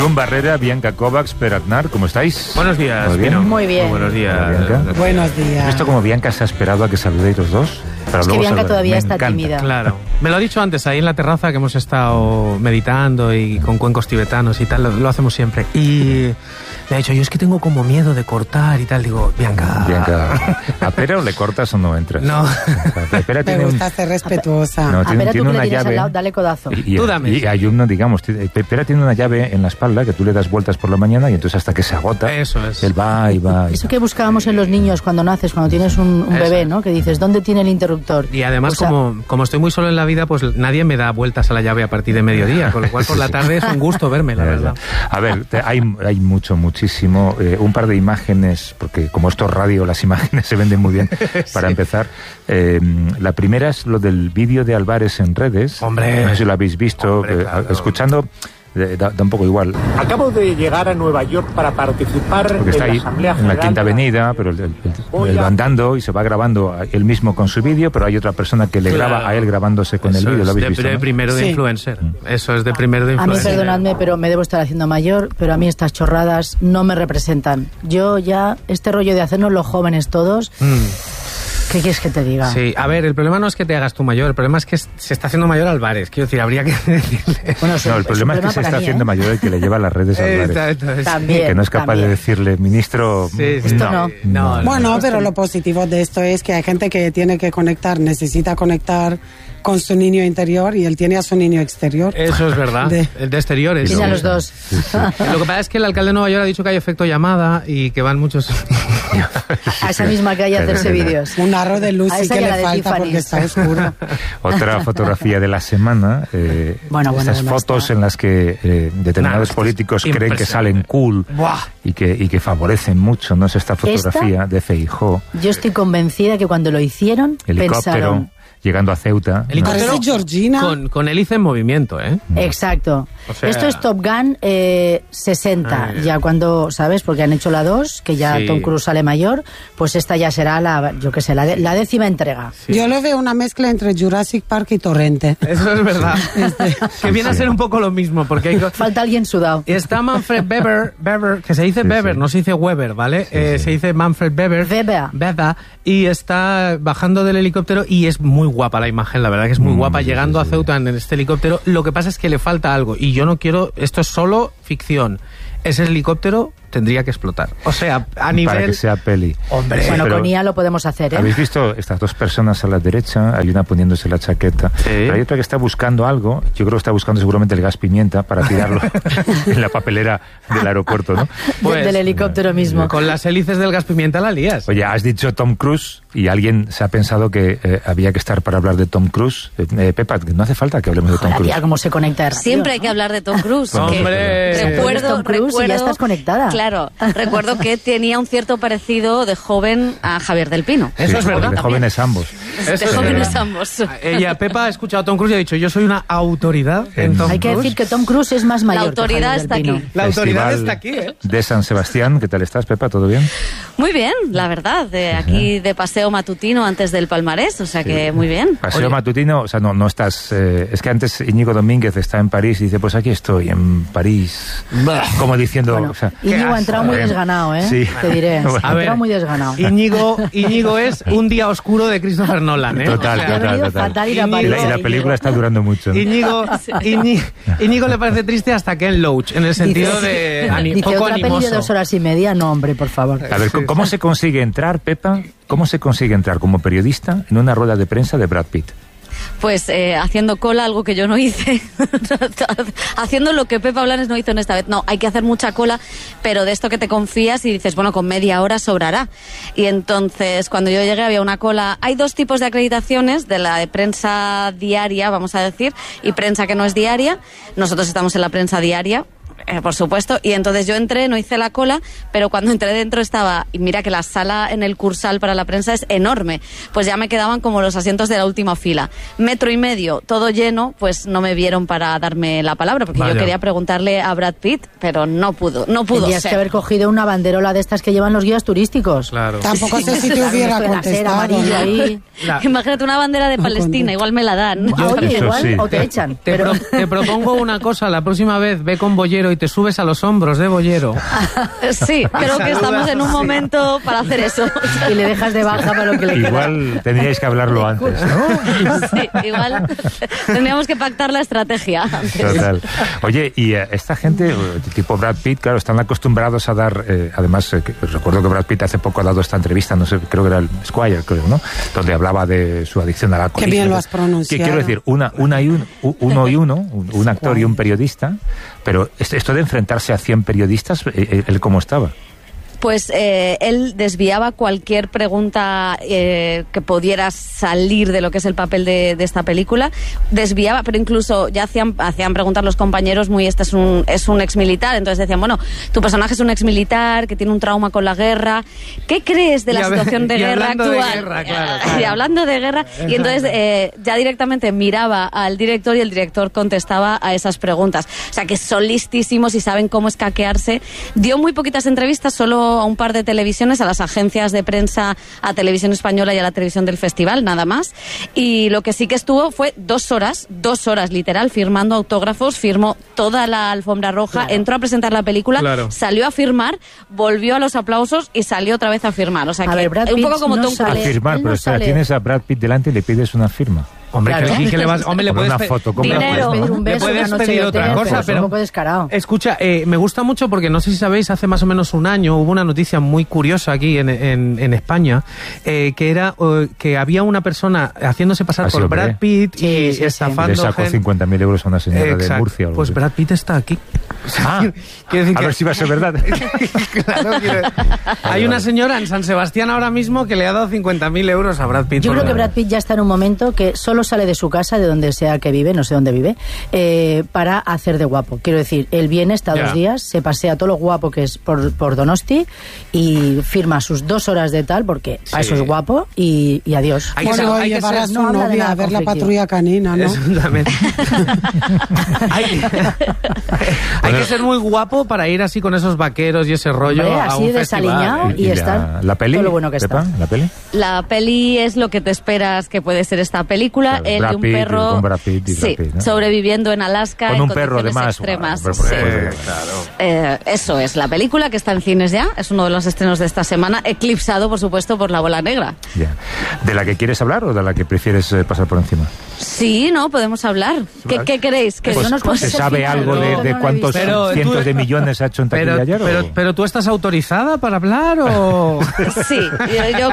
Joan Barrera, Bianca Kovacs, Per Aznar, ¿cómo estáis? Buenos días, ¿Muy bien? Pino. Muy bien. Buenos días, Bianca. Buenos días. ¿Has visto cómo Bianca se ha esperado a que saludéis los dos? Para Es que luego Bianca saludar? todavía Me está encanta. tímida. Claro. Me lo ha dicho antes, ahí en la terraza, que hemos estado meditando y con cuencos tibetanos y tal, lo hacemos siempre. Y me ha dicho, yo es que tengo como miedo de cortar y tal. Digo, Bianca... ¿A Pera o le cortas o no entras? No. O sea, Pera Me tiene gusta ser respetuosa. No, A tiene ver, tú que le una tienes al llave. lado, dale codazo. Tú dame. Y hay uno, digamos, Pera tiene una llave en la espalda que tú le das vueltas por la mañana y entonces hasta que se agota, Eso es. él va y va. Eso que buscábamos en los niños cuando naces, cuando tienes un Eso. bebé, ¿no? Que dices, ¿dónde tiene el interruptor? Y además, O sea, como estoy muy solo en la vida, pues nadie me da vueltas a la llave a partir de mediodía, con lo cual por la tarde es un gusto verme, la verdad. A ver, hay muchísimo. Un par de imágenes, porque como esto es radio, las imágenes se venden muy bien. Para empezar, la primera es lo del vídeo de Álvarez en redes. Hombre. No sé si lo habéis visto. Hombre, claro. Escuchando, da un poco igual. Acabo de llegar a Nueva York para participar Porque en está la ahí Asamblea en la General Quinta de la- Avenida, pero él va andando y se va grabando él mismo con su vídeo, pero hay otra persona que le Claro. graba a él grabándose con el Eso vídeo. ¿Lo es habéis de, visto? de ¿no? primero de Sí. influencer. Eso es de primero de A mí, influencer. perdonadme, pero me debo estar haciendo mayor, pero a mí estas chorradas no me representan. Yo ya, este rollo de hacernos los jóvenes todos, ¿qué quieres que te diga? Sí, a ver, el problema no es que te hagas tú mayor, el problema es que se está haciendo mayor Álvarez. Quiero decir, habría que decirle... Bueno, No, el problema es que se está haciendo mayor el que le lleva las redes a Álvarez. Exacto, sí. También. Que no es capaz también. de decirle, ministro... Sí, sí. Esto no. No. Bueno, pero lo positivo de esto es que hay gente que tiene que conectar, necesita conectar con su niño interior y él tiene a su niño exterior. Eso es verdad. El de exteriores. Tiene a los dos. Sí, sí. Lo que pasa es que el alcalde de Nueva York ha dicho que hay efecto llamada y que van muchos... A esa misma calle a hacerse vídeos. Un aro de luz A sí esa que y a la le de falta Tiffany. porque está oscuro. Otra fotografía de la semana. Bueno, estas fotos está. en las que determinados Nah, políticos creen que impresionante. salen cool Buah. y que favorecen mucho, ¿no? Es esta fotografía de Feijóo, Yo estoy convencida que cuando lo hicieron, helicóptero, pensaron... llegando a Ceuta. Helicóptero Parece Georgina. con hélice en movimiento, ¿eh? Exacto. O sea- Esto es Top Gun 60, ya cuando, ¿sabes? Porque han hecho la 2, que ya Sí. Tom Cruise sale mayor, pues esta ya será la, yo qué sé, la 10ª entrega. Yo lo veo una mezcla entre Jurassic Park y Torrente. Eso es verdad. Que viene a ser un poco lo mismo, porque hay... Falta alguien sudado. Está Manfred Weber, que se dice Sí, Weber, sí. no se dice Weber, ¿vale? Se dice Manfred Weber. Weber. Y está bajando del helicóptero y es muy guapa la imagen, la verdad que es muy guapa, sí, llegando sí, a Ceuta en este helicóptero. Lo que pasa es que le falta algo y yo no quiero, esto es solo ficción. Ese helicóptero tendría que explotar. O sea, a nivel... Para que sea peli. Hombre. Sí, Bueno, pero con IA lo podemos hacer, ¿eh? ¿habéis visto estas dos personas a la derecha? Hay una poniéndose la chaqueta. Sí. Pero hay otra que está buscando algo. Yo creo que está buscando seguramente el gas pimienta para tirarlo en la papelera del aeropuerto, ¿no? Pues, del helicóptero mismo. Con las hélices del gas pimienta la lías. Oye, has dicho Tom Cruise y alguien se ha pensado que había que estar para hablar de Tom Cruise. Pepa, no hace falta que hablemos de Tom La Cruise. tía, cómo se conecta de rápido, Siempre hay ¿no? que hablar de Tom Cruise. que Hombre. recuerdo, Tom Cruise y ya estás conectada. Claro, recuerdo que tenía un cierto parecido de joven a Javier del Pino. Eso es verdad. De jóvenes ambos. Eso De es jóvenes verdad. ambos. Ella, Pepa, ha escuchado a Tom Cruise y ha dicho, yo soy una autoridad en Tom Hay que Cruise. decir que Tom Cruise es más La mayor autoridad que Javier está del Pino. aquí. La autoridad Festival está aquí, ¿eh? de San Sebastián. ¿Qué tal estás, Pepa? ¿Todo bien? Muy bien, la verdad. Aquí de paseo matutino antes del palmarés, o sea que muy bien. Paseo Oye. matutino, o sea, no estás... es que antes Íñigo Domínguez está en París y dice, pues aquí estoy, en París. Como diciendo... Bueno, o sea, Íñigo ha asco, entrado muy desganado, ¿eh? Sí. Te diré. Bueno. Ha entrado muy desganado. Íñigo es un día oscuro de Christopher Nolan, ¿eh? Total, O sea, Le ha venido total. fatal ir a Íñigo- París. y la película está durando mucho, ¿no? Íñigo le parece triste hasta Ken Loach, en el sentido de Dice, poco otra peli de animoso. 2 horas y media, no, hombre, por favor. A ver, ¿cómo se consigue entrar, Pepa? ¿Cómo se consigue entrar como periodista en una rueda de prensa de Brad Pitt? Pues haciendo cola, algo que yo no hice. Haciendo lo que Pepa Blanes no hizo en esta vez. No, hay que hacer mucha cola, pero de esto que te confías y dices, bueno, con media hora sobrará. Y entonces, cuando yo llegué había una cola. Hay dos tipos de acreditaciones, de la de prensa diaria, vamos a decir, y prensa que no es diaria. Nosotros estamos en la prensa diaria. Por supuesto, y entonces yo entré, no hice la cola, pero cuando entré dentro estaba, y mira que la sala en el Cursal para la prensa es enorme, pues ya me quedaban como los asientos de la última fila, 1,5 metros, todo lleno, pues no me vieron para darme la palabra, porque Vaya. yo quería preguntarle a Brad Pitt, pero no pudo Tendrías ser. que haber cogido una banderola de estas que llevan los guías turísticos. Claro. Tampoco sé si te Claro, hubiera esto de la cera contestado. amarilla ahí. Imagínate una bandera de Palestina, igual me la dan. Ah, oye, Eso igual, sí. o te echan. Te Pero propongo una cosa, la próxima vez ve con bollero boyero y te subes a los hombros de boyero. Sí, creo que estamos en un momento para hacer eso. Y le dejas de baja para lo que le queda. Igual tendríais que hablarlo antes, ¿no? Sí, igual tendríamos que pactar la estrategia antes. Total. Oye, y esta gente, tipo Brad Pitt, claro, están acostumbrados a dar, además, recuerdo que Brad Pitt hace poco ha dado esta entrevista, no sé, creo que era el Squire, creo, ¿no? Donde hablaba de su adicción al alcoholismo. Qué bien lo has pronunciado. Que quiero decir, un actor y un periodista, pero esto de enfrentarse a 100 periodistas, ¿él cómo estaba? Pues él desviaba cualquier pregunta que pudiera salir de lo que es el papel de esta película. Desviaba, pero incluso ya hacían preguntar los compañeros este es un exmilitar. Entonces decían, bueno, tu personaje es un exmilitar que tiene un trauma con la guerra. ¿Qué crees de la situación de guerra actual? Y hablando de guerra. Y entonces ya directamente miraba al director y el director contestaba a esas preguntas. O sea, que son listísimos y saben cómo escaquearse. Dio muy poquitas entrevistas, solo a un par de televisiones, a las agencias de prensa, a Televisión Española y a la televisión del festival, nada más. Y lo que sí que estuvo fue 2 horas literal, firmando autógrafos, firmó toda la alfombra roja, entró a presentar la película, salió a firmar, volvió a los aplausos y salió otra vez a firmar. O sea, que un poco como Tom Cruise. A firmar, pero tienes a Brad Pitt delante y le pides una firma. Hombre, claro. ¿Qué le vas? Hombre, le puedes una foto, dinero. Le puedes pedir otra cosa, pero un poco descarado. Escucha, me gusta mucho porque no sé si sabéis, hace más o menos un año hubo una noticia muy curiosa aquí en España, que era que había una persona haciéndose pasar por Brad Pitt y estafando. Le sacó 50.000 euros a una señora de Murcia. Pues Brad Pitt está aquí. A ver si va a ser verdad. Claro, hay una señora en San Sebastián ahora mismo que le ha dado 50.000 euros a Brad Pitt. Yo creo que Brad Pitt ya está en un momento que solo sale de su casa, de donde sea que vive, no sé dónde vive, para hacer de guapo. Quiero decir, él viene, está 2 días, se pasea todo lo guapo que es por Donosti y firma sus 2 horas de tal, porque a eso es guapo y adiós. Hay que llevar a su novia a ver la Patrulla Canina, ¿no? Exactamente. Hay que ser muy guapo para ir así con esos vaqueros y ese rollo. Hombre, a así un desaliñado festival. y estar la peli, todo lo bueno que está. ¿La peli? La peli es lo que te esperas que puede ser esta película. Claro, él y un perro con Brad Pitt y Brad Pitt, ¿no? sobreviviendo en Alaska con en un perro condiciones además extremas. claro. Eso es la película que está en cines ya, es uno de los estrenos de esta semana, eclipsado por supuesto por La Bola Negra. Ya. ¿De la que quieres hablar o de la que prefieres pasar por encima? Sí, no, podemos hablar. ¿Qué queréis? Que Pues, ¿se sabe algo de cuántos cientos de millones ha hecho en taquilla ayer? Pero tú estás autorizada para hablar o... Sí, yo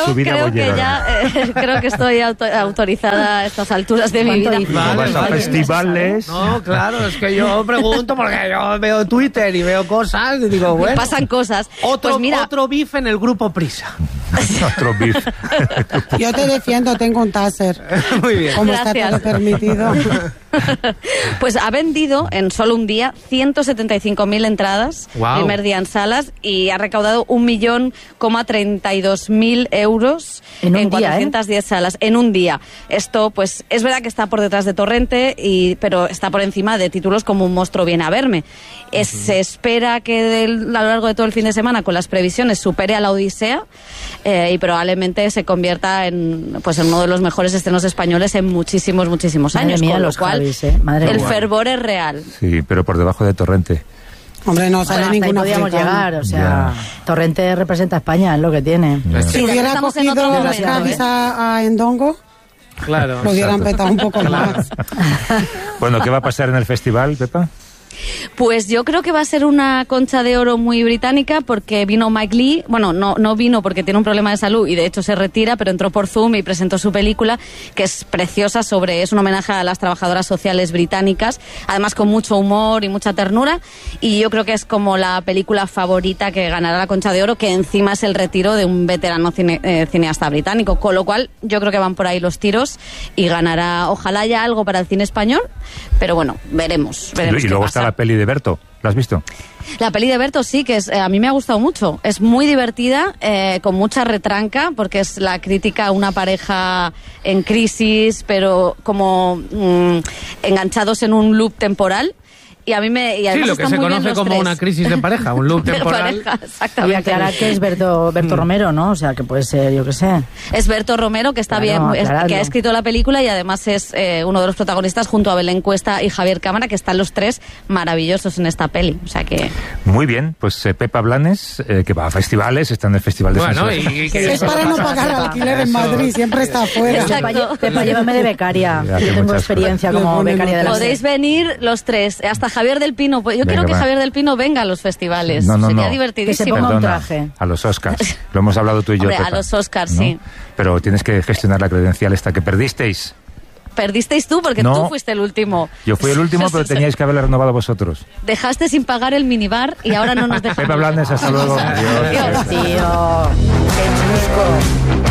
creo que estoy autorizada a estas alturas de mi vida. ¿Vas a festivales? No, claro, es que yo pregunto porque yo veo Twitter y veo cosas y digo, bueno... Pasan cosas. Otro beef en el grupo Prisa. Otro beef. Yo te defiendo, tengo un taser. Muy bien. Como Gracias. está todo permitido. Pues ha vendido en solo un día 175.000 entradas, primer día en salas, y ha recaudado 1.032.000 euros en 410 salas en un día. Esto, pues, es verdad que está por detrás de Torrente, pero está por encima de títulos como Un monstruo viene a verme. Se espera que a lo largo de todo el fin de semana, con las previsiones, supere a La Odisea y probablemente se convierta en uno de los mejores estrenos españoles en muchísimos años. Mía, con lo cual, el fervor es real. Sí, pero por debajo de Torrente. Hombre, no sale ninguna podíamos llegar, o sea, Torrente representa a España, es lo que tiene. Si hubiera cogido los Cádiz a Endongo, claro, lo hubieran petado un poco más. Bueno, ¿qué va a pasar en el festival, Pepa? Pues yo creo que va a ser una Concha de Oro muy británica, porque vino Mike Leigh, bueno, no vino porque tiene un problema de salud y de hecho se retira, pero entró por Zoom y presentó su película, que es preciosa, es un homenaje a las trabajadoras sociales británicas, además con mucho humor y mucha ternura, y yo creo que es como la película favorita que ganará la Concha de Oro, que encima es el retiro de un veterano cineasta británico, con lo cual yo creo que van por ahí los tiros y ganará, ojalá haya algo para el cine español, pero bueno, veremos Y luego está la peli de Berto, ¿la has visto? La peli de Berto sí, que a mí me ha gustado mucho. Es muy divertida, con mucha retranca, porque es la crítica a una pareja en crisis, pero como enganchados en un loop temporal. Y a mí me... Y sí, lo que se conoce como una crisis de pareja, un loop temporal. Voy a aclarar que es Berto Romero, ¿no? O sea, que puede ser, yo qué sé. Es Berto Romero, que está que ha escrito la película y además es uno de los protagonistas junto a Belén Cuesta y Javier Cámara, que están los tres maravillosos en esta peli. O sea que... Muy bien, pues Pepa Blanes, que va a festivales, está en el Festival de San Sebastián. Es para no pagar alquiler en Madrid, siempre está afuera. Pepa, llévame de becaria. Yo tengo experiencia como becaria de la Podéis venir los tres, hasta Javier del Pino. Yo quiero que Javier del Pino venga a los festivales. No, sería divertidísimo. Que se ponga un traje. A los Oscars. Lo hemos hablado tú y yo, Hombre, Pepa, a los Oscars, ¿no? sí. Pero tienes que gestionar la credencial esta que perdisteis. Perdisteis tú porque tú fuiste el último. Yo fui el último, pero teníais que haberla renovado vosotros. Dejaste sin pagar el minibar y ahora no nos dejan. Pepa Blanes, hasta luego. Adiós, tío. Qué chusco.